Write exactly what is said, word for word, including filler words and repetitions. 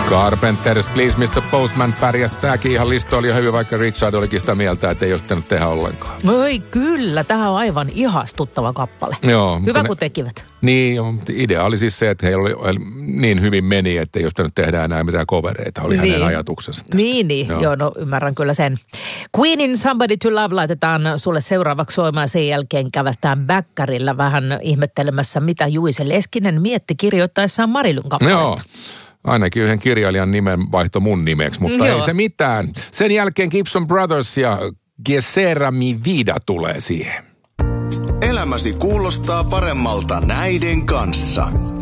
Carpenters, Please mister Postman pärjäsi. Tämäkin ihan lista oli jo hyvin, vaikka Richard olikin sitä mieltä, että ei olisi pitänyt tehdä ollenkaan. Oi kyllä, tähän on aivan ihastuttava kappale. Joo. Hyvä ne, kun tekivät. Niin, jo, idea oli siis se, että heillä oli, niin hyvin meni, että ei olisi pitänyt tehdä enää mitään covereita. Oli niin. hänen ajatuksensa tästä. Niin, niin. Joo. Joo, no ymmärrän kyllä sen. Queenin Somebody to Love laitetaan sulle seuraavaksi soimaan. Sen jälkeen kävästään bäkkärillä vähän ihmettelemässä, mitä Juise Leskinen mietti kirjoittaessaan Marilyn kappaleita. Joo. Ainakin yhden kirjailijan nimen vaihto mun nimeksi, mutta Joo. ei se mitään. Sen jälkeen Gibson Brothers ja Gesera Mi Vida tulee siihen. Elämäsi kuulostaa paremmalta näiden kanssa.